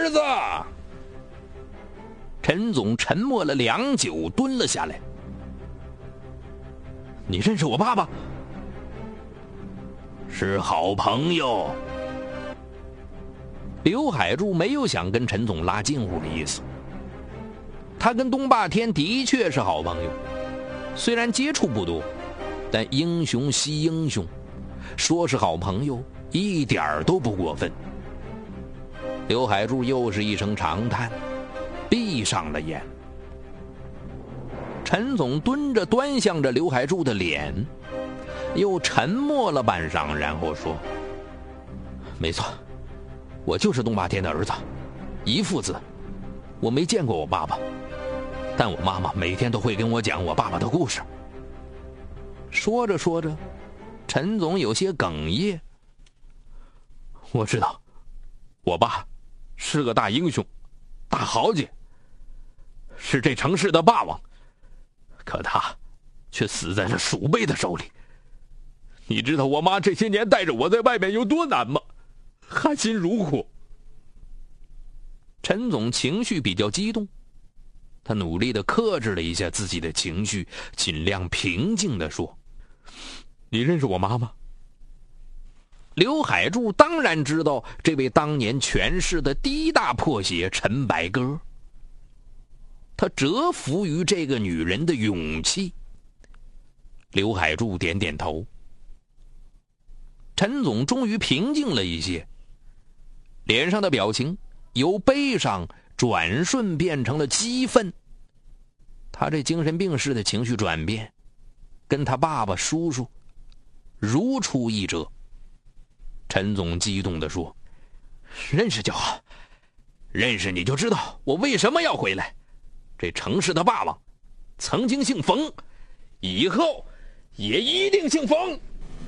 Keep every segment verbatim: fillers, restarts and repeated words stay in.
儿子。陈总沉默了良久，蹲了下来。你认识我爸爸？是好朋友。刘海柱没有想跟陈总拉近乎的意思。他跟东霸天的确是好朋友，虽然接触不多，但英雄惜英雄，说是好朋友一点儿都不过分。刘海柱又是一声长叹，闭上了眼。陈总蹲着端详着刘海柱的脸，又沉默了半晌，然后说：没错，我就是东霸天的儿子，一父子。我没见过我爸爸，但我妈妈每天都会跟我讲我爸爸的故事。说着说着，陈总有些哽咽。我知道，我爸是个大英雄，大豪杰，是这城市的霸王，可他却死在了鼠辈的手里。你知道我妈这些年带着我在外面有多难吗？含辛茹苦。陈总情绪比较激动，他努力地克制了一下自己的情绪，尽量平静地说：你认识我妈吗？刘海柱当然知道这位当年权势的第一大破鞋陈白鸽，他折服于这个女人的勇气。刘海柱点点头。陈总终于平静了一些，脸上的表情由悲伤转瞬变成了激愤。他这精神病似的情绪转变，跟他爸爸叔叔如出一辙。陈总激动地说：认识就好，认识你就知道我为什么要回来。这城市的霸王曾经姓冯，以后也一定姓冯。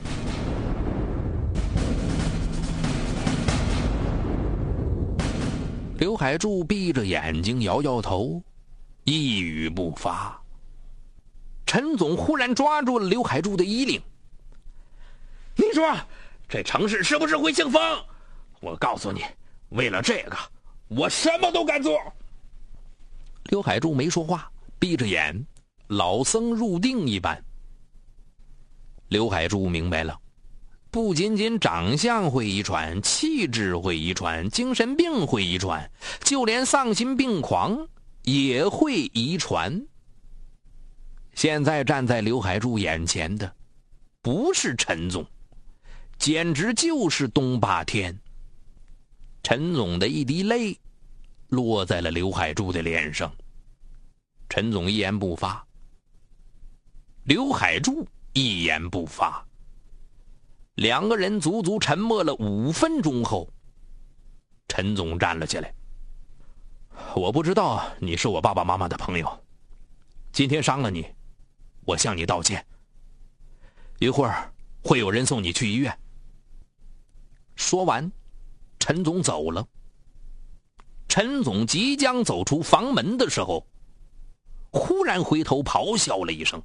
刘海柱闭着眼睛摇摇头，一语不发。陈总忽然抓住了刘海柱的衣领：你说这城市是不是会姓冯？我告诉你，为了这个我什么都敢做。刘海柱没说话，闭着眼，老僧入定一般。刘海柱明白了，不仅仅长相会遗传，气质会遗传，精神病会遗传，就连丧心病狂也会遗传。现在站在刘海柱眼前的不是陈总，简直就是东霸天。陈总的一滴泪落在了刘海柱的脸上。陈总一言不发，刘海柱一言不发。两个人足足沉默了五分钟后，陈总站了起来：我不知道你是我爸爸妈妈的朋友，今天伤了你，我向你道歉。一会儿会有人送你去医院。说完，陈总走了。陈总即将走出房门的时候，忽然回头咆哮了一声：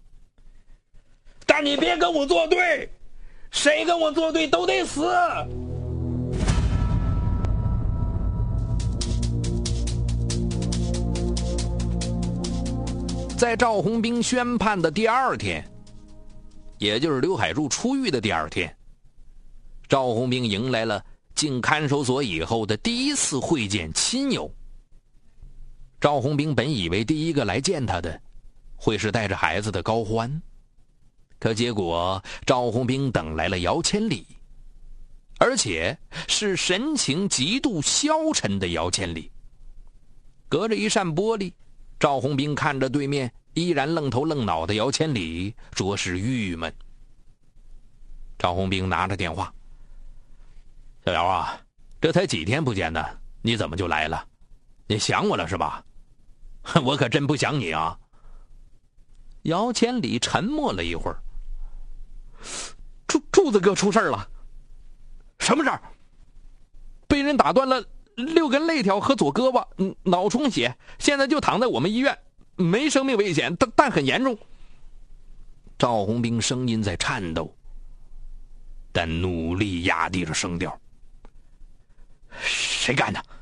但你别跟我作对，谁跟我作对都得死！在赵红兵宣判的第二天，也就是刘海柱出狱的第二天，赵红兵迎来了进看守所以后的第一次会见亲友。赵红兵本以为第一个来见他的会是带着孩子的高欢，可结果赵红兵等来了姚千里，而且是神情极度消沉的姚千里。隔着一扇玻璃，赵红兵看着对面依然愣头愣脑的姚千里，着实郁闷。赵红兵拿着电话：小姚啊，这才几天不见呢，你怎么就来了？你想我了是吧？我可真不想你啊。姚千里沉默了一会儿：柱柱子哥出事了。什么事儿？被人打断了六根肋条和左胳膊，脑充血，现在就躺在我们医院，没生命危险，但但很严重。赵红兵声音在颤抖，但努力压低着声调：谁干的？